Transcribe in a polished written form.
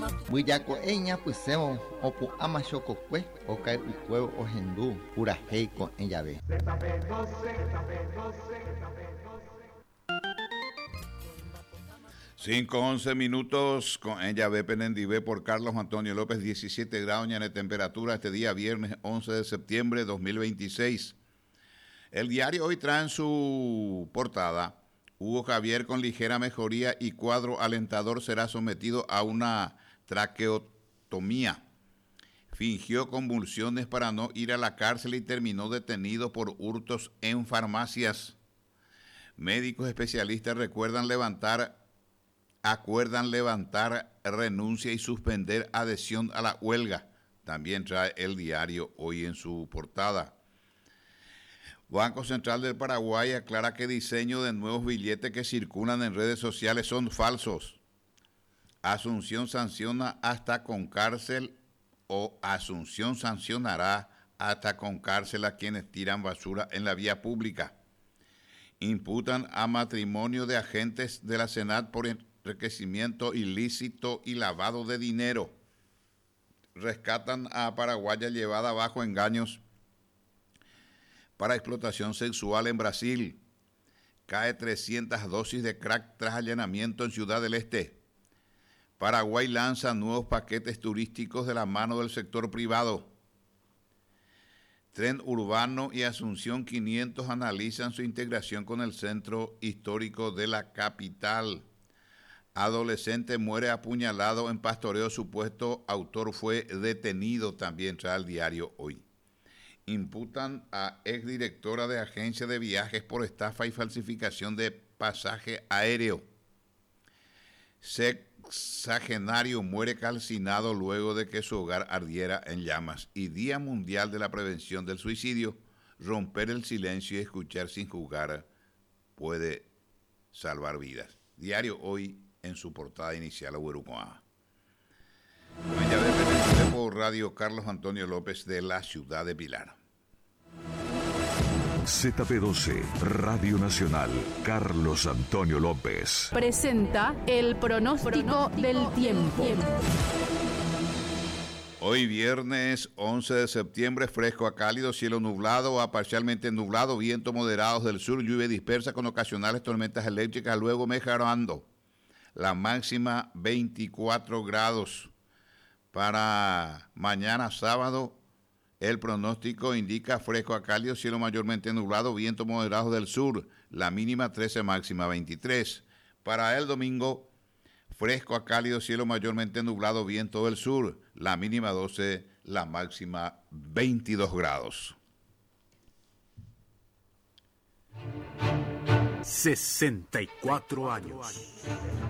Buyaco eña puseo opu ama chococue o cae ucueo o hendú pura heico en llave. 5:11 con ella ve Penendivé por Carlos Antonio López, 17 grados de temperatura este día viernes 11 de septiembre de 2026. El diario hoy trae en su portada: Hugo Javier con ligera mejoría y cuadro alentador será sometido a una traqueotomía. Fingió convulsiones para no ir a la cárcel y terminó detenido por hurtos en farmacias. Médicos especialistas acuerdan levantar renuncia y suspender adhesión a la huelga. También trae el diario hoy en su portada. Banco Central del Paraguay aclara que diseño de nuevos billetes que circulan en redes sociales son falsos. Asunción sanciona hasta con cárcel o Asunción sancionará hasta con cárcel a quienes tiran basura en la vía pública. Imputan a matrimonio de agentes de la Senat por enriquecimiento ilícito y lavado de dinero. Rescatan a paraguaya llevada bajo engaños para explotación sexual en Brasil. Cae 300 dosis de crack tras allanamiento en Ciudad del Este. Paraguay lanza nuevos paquetes turísticos de la mano del sector privado. Tren Urbano y Asunción 500 analizan su integración con el centro histórico de la capital. Adolescente muere apuñalado en pastoreo, supuesto autor fue detenido, también trae el diario hoy. Imputan a exdirectora de agencia de viajes por estafa y falsificación de pasaje aéreo. Sexagenario muere calcinado luego de que su hogar ardiera en llamas. Y Día Mundial de la Prevención del Suicidio, romper el silencio y escuchar sin juzgar puede salvar vidas. Diario hoy en su portada inicial, Huerucoa. Ella depende por Radio Carlos Antonio López de la ciudad de Pilar. ZP12, Radio Nacional, Carlos Antonio López. Presenta el pronóstico del tiempo. Hoy viernes 11 de septiembre, fresco a cálido, cielo nublado a parcialmente nublado, viento moderados del sur, lluvia dispersa con ocasionales tormentas eléctricas, luego mejorando. La máxima 24 grados. Para mañana sábado, el pronóstico indica fresco a cálido, cielo mayormente nublado, viento moderado del sur, la mínima 13, máxima 23. Para el domingo, fresco a cálido, cielo mayormente nublado, viento del sur, la mínima 12, la máxima 22 grados. 64 años.